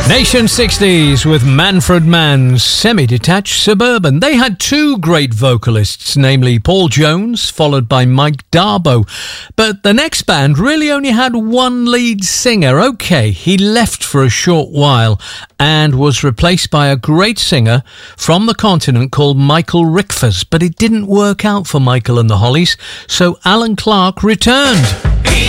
Nation 60s with Manfred Mann's Semi-Detached Suburban. They had two great vocalists, namely Paul Jones, followed by Mike Darbo. But the next band really only had one lead singer. OK, he left for a short while and was replaced by a great singer from the continent called Michael Rickfors. But it didn't work out for Michael and the Hollies, so Alan Clark returned.